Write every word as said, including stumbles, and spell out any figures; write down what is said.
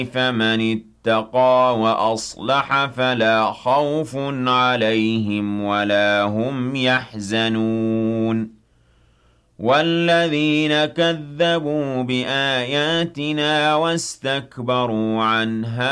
فمن اتقى وأصلح فلا خوف عليهم ولا هم يحزنون والذين كذبوا بآياتنا واستكبروا عنها